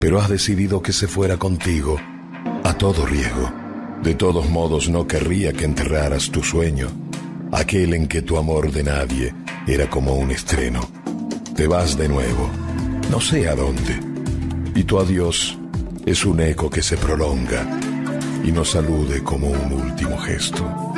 pero has decidido que se fuera contigo a todo riesgo. De todos modos no querría que enterraras tu sueño, aquel en que tu amor de nadie era como un estreno. Te vas de nuevo, no sé a dónde, y tu adiós es un eco que se prolonga y nos salude como un último gesto.